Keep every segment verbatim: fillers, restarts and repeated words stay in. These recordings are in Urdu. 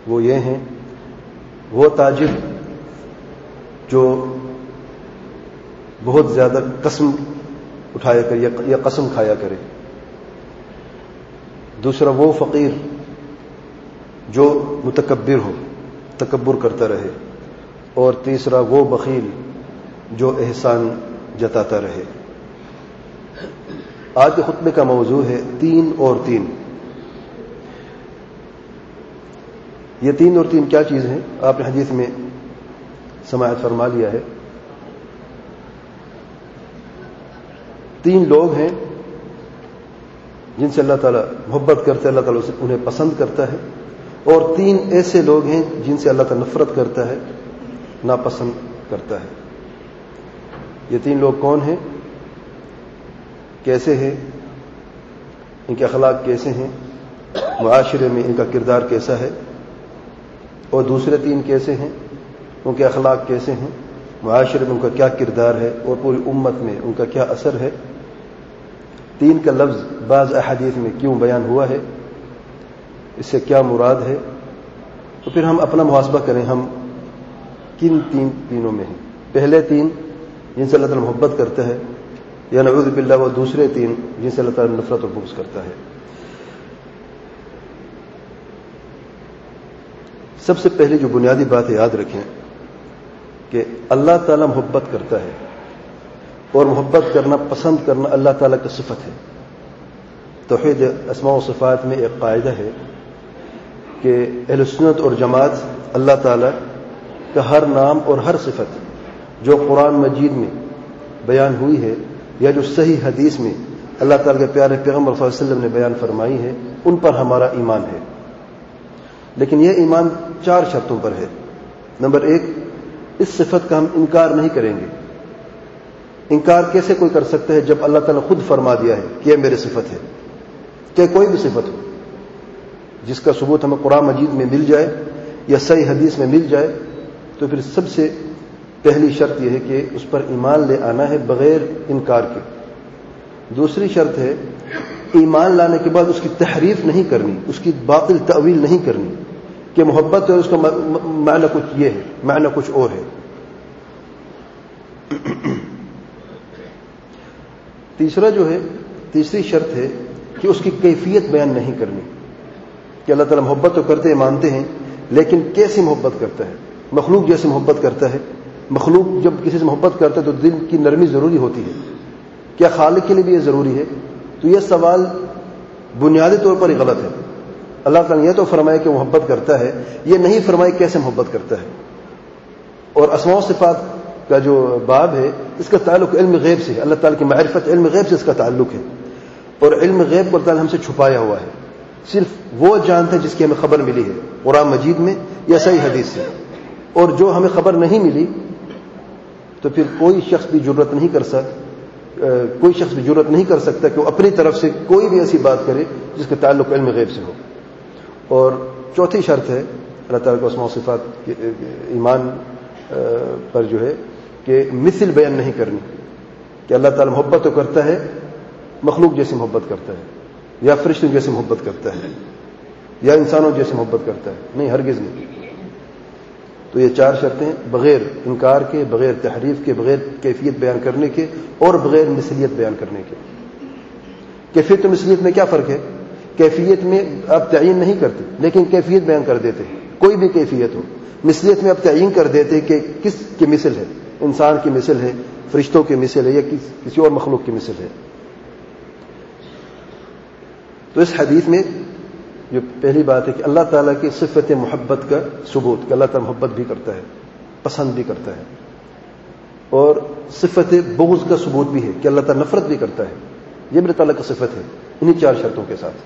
وہ یہ ہیں: وہ تاجر جو بہت زیادہ قسم اٹھایا کرے یا قسم کھایا کرے. دوسرا وہ فقیر جو متکبر ہو، تکبر کرتا رہے. اور تیسرا وہ بخیل جو احسان جتاتا رہے. آج کے خطبے کا موضوع ہے تین اور تین. یہ تین اور تین کیا چیز ہیں؟ آپ نے حدیث میں سماعت فرما لیا ہے. تین لوگ ہیں جن سے اللہ تعالیٰ محبت کرتا ہے، اللہ تعالیٰ انہیں پسند کرتا ہے. اور تین ایسے لوگ ہیں جن سے اللہ تعالیٰ نفرت کرتا ہے، ناپسند کرتا ہے. یہ تین لوگ کون ہیں؟ کیسے ہیں؟ ان کے اخلاق کیسے ہیں؟ معاشرے میں ان کا کردار کیسا ہے؟ اور دوسرے تین کیسے ہیں؟ ان کے اخلاق کیسے ہیں؟ معاشرے میں ان کا کیا کردار ہے؟ اور پوری امت میں ان کا کیا اثر ہے؟ تین کا لفظ بعض احادیث میں کیوں بیان ہوا ہے؟ اس سے کیا مراد ہے؟ تو پھر ہم اپنا محاسبہ کریں، ہم کن تین تینوں میں ہیں. پہلے تین جن سے اللہ تعالیٰ محبت کرتا ہے، یا نعوذ باللہ وہ دوسرے تین جن سے اللہ تعالیٰ نفرت اور بغض کرتا ہے. سب سے پہلے جو بنیادی بات ہے یاد رکھیں کہ اللہ تعالیٰ محبت کرتا ہے، اور محبت کرنا، پسند کرنا اللہ تعالیٰ کی صفت ہے. توحید اسماء و صفات میں ایک قاعدہ ہے کہ اہل سنت اور جماعت اللہ تعالیٰ کا ہر نام اور ہر صفت جو قرآن مجید میں بیان ہوئی ہے یا جو صحیح حدیث میں اللہ تعالیٰ کے پیارے پیغمبر صلی اللہ علیہ وسلم نے بیان فرمائی ہے، ان پر ہمارا ایمان ہے. لیکن یہ ایمان چار شرطوں پر ہے. نمبر ایک، اس صفت کا ہم انکار نہیں کریں گے. انکار کیسے کوئی کر سکتا ہے جب اللہ تعالیٰ خود فرما دیا ہے کہ یہ میری صفت ہے؟ کہ کوئی بھی صفت ہو جس کا ثبوت ہمیں قرآن مجید میں مل جائے یا صحیح حدیث میں مل جائے، تو پھر سب سے پہلی شرط یہ ہے کہ اس پر ایمان لے آنا ہے بغیر انکار کے. دوسری شرط ہے ایمان لانے کے بعد اس کی تحریف نہیں کرنی، اس کی باطل تعویل نہیں کرنی کہ محبت ہے اس کا معنی کچھ یہ ہے، معنی کچھ اور ہے. تیسرا جو ہے، تیسری شرط ہے کہ اس کی کیفیت بیان نہیں کرنی کہ اللہ تعالیٰ محبت تو کرتے ہیں، مانتے ہیں، لیکن کیسی محبت کرتا ہے؟ مخلوق جیسے محبت کرتا ہے. مخلوق جب کسی سے محبت کرتا ہے تو دل کی نرمی ضروری ہوتی ہے. کیا خالق کے لیے بھی یہ ضروری ہے؟ تو یہ سوال بنیادی طور پر ہی غلط ہے. اللہ تعالیٰ نے یہ تو فرمایا کہ محبت کرتا ہے، یہ نہیں فرمایا کیسے محبت کرتا ہے. اور اسماء و صفات کا جو باب ہے اس کا تعلق علم غیب سے ہے. اللہ تعالیٰ کی معرفت علم غیب سے اس کا تعلق ہے، اور علم غیب کو اللہ تعالیٰ ہم سے چھپایا ہوا ہے. صرف وہ جانتا ہے جس کی ہمیں خبر ملی ہے قرآن مجید میں یا صحیح حدیث سے. اور جو ہمیں خبر نہیں ملی تو پھر کوئی شخص بھی جرت نہیں کر سکتا کوئی شخص بھی جرت نہیں کر سکتا کہ وہ اپنی طرف سے کوئی بھی ایسی بات کرے جس کا تعلق علم غیب سے ہو. اور چوتھی شرط ہے اللہ تعالیٰ کو اسماء و صفات ایمان پر جو ہے کہ مثل بیان نہیں کرنی کہ اللہ تعالیٰ محبت تو کرتا ہے، مخلوق جیسی محبت کرتا ہے، یا فرشتوں جیسی محبت کرتا ہے، یا انسانوں جیسی محبت کرتا ہے. نہیں، ہرگز نہیں. تو یہ چار شرطیں بغیر انکار کے، بغیر تحریف کے، بغیر کیفیت بیان کرنے کے، اور بغیر مثلیت بیان کرنے کے. کیفیت و مثلیت میں کیا فرق ہے؟ کیفیت میں آپ تعین نہیں کرتے لیکن کیفیت بیان کر دیتے، کوئی بھی کیفیت ہو. مثلیت میں آپ تعین کر دیتے کہ کس کی مثل ہے، انسان کی مثل ہے، فرشتوں کی مثل ہے، یا کسی اور مخلوق کی مثل ہے. تو اس حدیث میں جو پہلی بات ہے کہ اللہ تعالیٰ کی صفت محبت کا ثبوت، کہ اللہ تعالیٰ محبت بھی کرتا ہے، پسند بھی کرتا ہے. اور صفت بغض کا ثبوت بھی ہے کہ اللہ تعالیٰ نفرت بھی کرتا ہے. یہ بھی اللہ تعالیٰ کی صفت ہے انہی چار شرطوں کے ساتھ.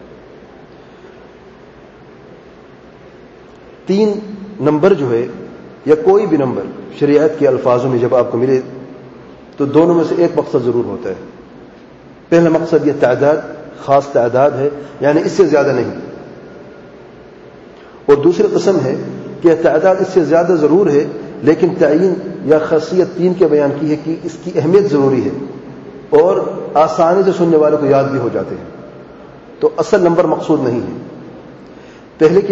تین نمبر جو ہے یا کوئی بھی نمبر شریعت کے الفاظوں میں جب آپ کو ملے تو دونوں میں سے ایک مقصد ضرور ہوتا ہے. پہلا مقصد یہ تعداد، خاص تعداد ہے، یعنی اس سے زیادہ نہیں. اور دوسری قسم ہے کہ تعداد اس سے زیادہ ضرور ہے لیکن تعین یا خاصیت تین کے بیان کی ہے کہ اس کی اہمیت ضروری ہے اور آسانی سے سننے والوں کو یاد بھی ہو جاتے ہیں. تو اصل نمبر مقصود نہیں ہے. پہلے کی